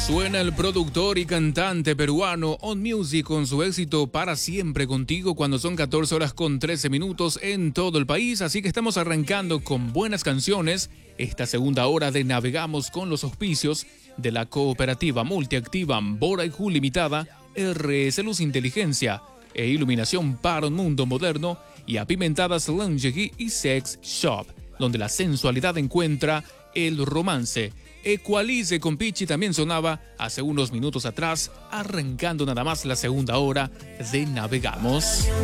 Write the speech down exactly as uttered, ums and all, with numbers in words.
Suena el productor y cantante peruano On Music con su éxito Para Siempre Contigo cuando son catorce horas con trece minutos en todo el país. Así que estamos arrancando con buenas canciones esta segunda hora de Navegamos con los auspicios de la cooperativa multiactiva Boraihu Limitada, R S Luz Inteligencia e Iluminación para un Mundo Moderno y Apimentadas Lingerie y Sex Shop, donde la sensualidad encuentra el romance. Equalize con Pichi también sonaba hace unos minutos atrás, arrancando nada más la segunda hora de Navegamos.